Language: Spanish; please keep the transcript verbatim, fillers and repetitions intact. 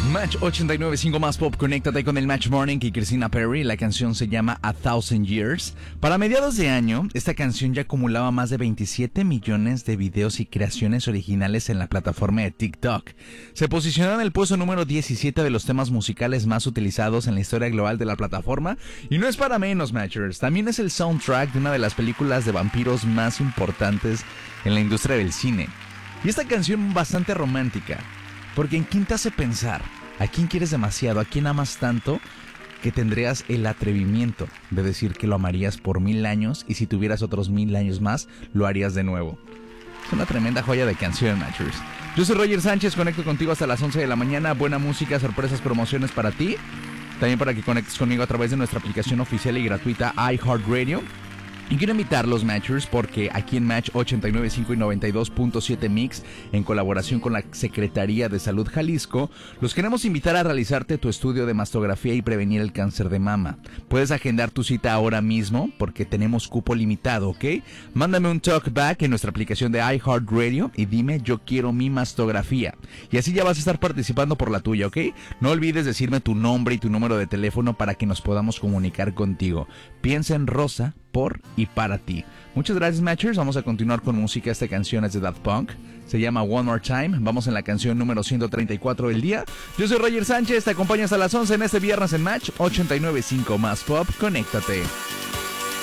Match ochenta y nueve punto cinco más pop, conéctate con el Match Morning y Christina Perri. La canción se llama A Thousand Years. Para mediados de año, esta canción ya acumulaba más de veintisiete millones de videos y creaciones originales en la plataforma de TikTok. Se posicionó en el puesto número diecisiete de los temas musicales más utilizados en la historia global de la plataforma. Y no es para menos, Matchers. También es el soundtrack de una de las películas de vampiros más importantes en la industria del cine. Y esta canción bastante romántica. Porque ¿en quién te hace pensar? ¿A quién quieres demasiado? ¿A quién amas tanto que tendrías el atrevimiento de decir que lo amarías por mil años y si tuvieras otros mil años más, lo harías de nuevo? Es una tremenda joya de canción, Matchers. Yo soy Roger Sánchez, conecto contigo hasta las once de la mañana. Buena música, sorpresas, promociones para ti. También para que conectes conmigo a través de nuestra aplicación oficial y gratuita iHeartRadio. Y quiero invitarlos, Matchers, porque aquí en Match ochenta y nueve punto cinco y noventa y dos punto siete Mix, en colaboración con la Secretaría de Salud Jalisco, los queremos invitar a realizarte tu estudio de mastografía y prevenir el cáncer de mama. Puedes agendar tu cita ahora mismo porque tenemos cupo limitado, ¿ok? Mándame un talkback en nuestra aplicación de iHeartRadio y dime yo quiero mi mastografía. Y así ya vas a estar participando por la tuya, ¿ok? No olvides decirme tu nombre y tu número de teléfono para que nos podamos comunicar contigo. Piensa en Rosa, por y para ti. Muchas gracias, Matchers. Vamos a continuar con música. Esta canción es de Daft Punk. Se llama One More Time. Vamos en la canción número ciento treinta y cuatro del día. Yo soy Roger Sánchez. Te acompaño hasta las once en este viernes en Match ochenta y nueve punto cinco más pop. Conéctate.